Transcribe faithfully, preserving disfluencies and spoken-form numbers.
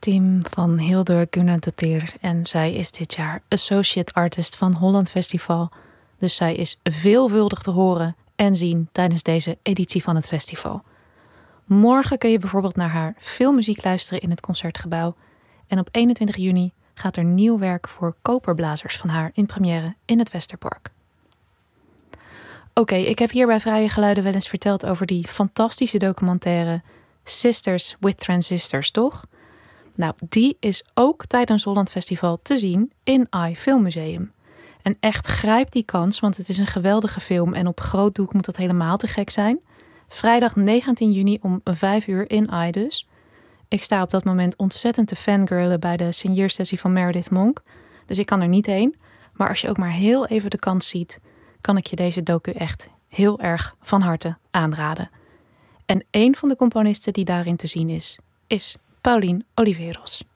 Tim van Hildur Gunnadóttir en zij is dit jaar Associate Artist van Holland Festival. Dus zij is veelvuldig te horen en zien tijdens deze editie van het festival. Morgen kun je bijvoorbeeld naar haar filmmuziek luisteren in het Concertgebouw. En op eenentwintig juni gaat er nieuw werk voor koperblazers van haar in première in het Westerpark. Oké, okay, ik heb hier bij Vrije Geluiden wel eens verteld over die fantastische documentaire Sisters with Transistors, toch? Nou, die is ook tijdens Holland Festival te zien in AI Filmmuseum. En echt grijp die kans, want het is een geweldige film en op groot doek moet dat helemaal te gek zijn. Vrijdag negentien juni om vijf uur in AI dus. Ik sta op dat moment ontzettend te fangirlen bij de signeersessie van Meredith Monk, dus ik kan er niet heen. Maar als je ook maar heel even de kans ziet, kan ik je deze docu echt heel erg van harte aanraden. En een van de componisten die daarin te zien is, is Pauline Oliveros.